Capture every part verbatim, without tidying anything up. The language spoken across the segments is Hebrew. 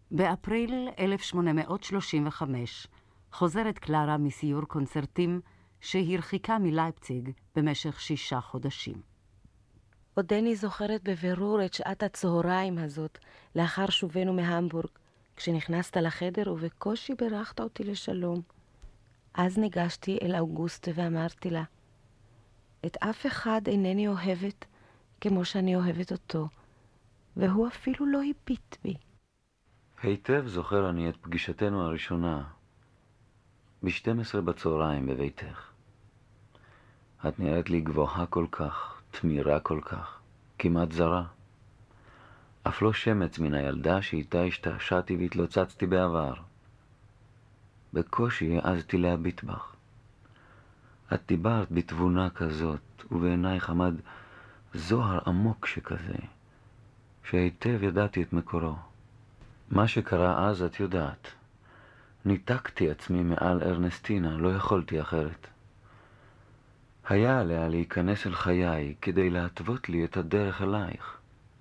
באפריל אלף שמונה מאות שלושים וחמש חוזרת קלרה מסיור קונצרטים שהרחיקה מלייפציג במשך שישה חודשים. עודני זוכרת בבירור את שעת הצהריים הזאת לאחר שובנו מהמבורג, כשנכנסת לחדר ובקושי ברכת אותי לשלום. אז ניגשתי אל אוגוסטה ואמרתי לה, את אף אחד אינני אוהבת כמו שאני אוהבת אותו, והוא אפילו לא הביט בי. היטב זוכר אני את פגישתנו הראשונה, ב-שתים עשרה בצהריים בביתך. את נראית לי גבוהה כל כך, תמירה כל כך, כמעט זרה. אף לא שמץ מן הילדה שאיתה השתעשעתי והתלוצצתי בעבר. בקושי העזתי להביט בך. את דיברת בתבונה כזאת, ובעינייך עמד זוהר עמוק שכזה, שהיטב ידעתי את מקורו. מה שקרה אז את יודעת. ניתקתי עצמי מעל ארנסטינה, לא יכולתי אחרת. היה עליה להיכנס אל חיי כדי להתוות לי את הדרך אלייך.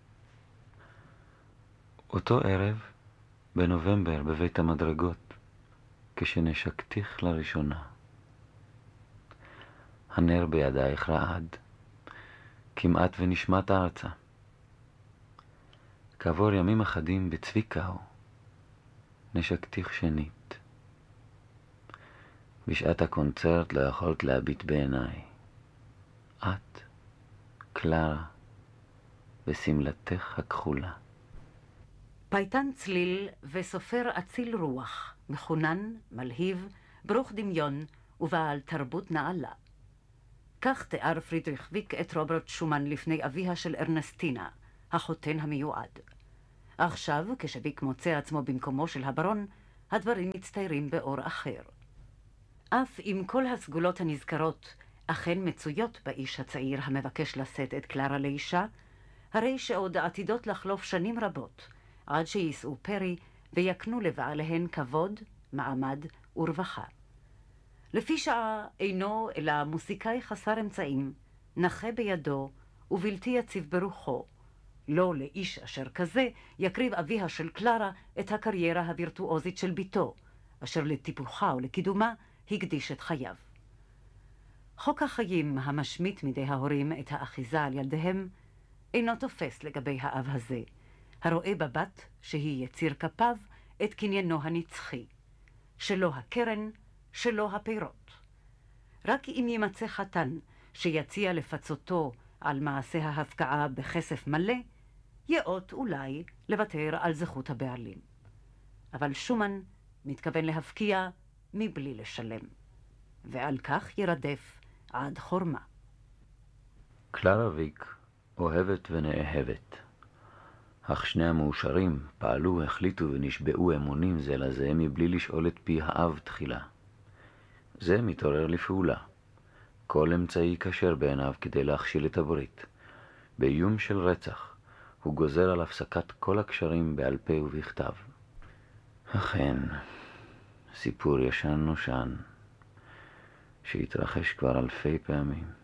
אותו ערב, בנובמבר, בבית המדרגות, כשנשקתיך לראשונה. הנר בידייך רעד, כמעט ונשמט ארצה. כעבור ימים אחדים בצביקאו, נשקתיך שנית. בשעת הקונצרט לא יכולת להביט בעיניי. את, קלרה, בסמלתך הכחולה. פייטן צליל וסופר אציל רוח, מחונן, מלהיב, ברוך דמיון ובעל תרבות נעלה. כך תיאר פרידריך ויק את רוברט שומן לפני אביה של ארנסטינה, החותן המיועד. עכשיו, כשוויק מוצא עצמו במקומו של הברון, הדברים מצטיירים באור אחר. אף אם כל הסגולות הנזכרות אכן מצויות באיש הצעיר המבקש לשאת את קלרה לאישה, הרי שעוד עתידות לחלוף שנים רבות, עד שיסעו פרי ויקנו לבעליהן כבוד, מעמד ורווחה. לפי שעה אינו אלא מוסיקאי חסר אמצעים, נחה בידו ובלתי יציב ברוחו. לא לאיש אשר כזה יקריב אביה של קלרה את הקריירה הווירטואוזית של ביתו, אשר לטיפוחה ולקידומה הקדיש את חייו. חוק החיים המשמיט מידי ההורים את האחיזה על ילדיהם אינו תופס לגבי האב הזה, הרואה בבת שהיא יציר כפיו את קניינו הנצחי, שלא הקרן, שלא הפירות. רק אם יימצא חתן שיציע לפצותו על מעשה ההפקעה בכסף מלא, יאות אולי לוותר על זכות הבעלים. אבל שומן מתכוון להפקיע מבלי לשלם, ועל כך ירדף עד חורמה. קלרה ויק אוהבת ונאהבת, אך שני המאושרים פעלו, החליטו ונשבעו אמונים זה לזה מבלי לשאול את פי האב תחילה. זה מתעורר לפעולה. כל אמצעי כשר בעיניו כדי להכשיל את הברית. באיום של רצח הוא גוזר על הפסקת כל הקשרים בעל פה ובכתב. אכן, סיפור ישן נושן, שהתרחש כבר אלפי פעמים.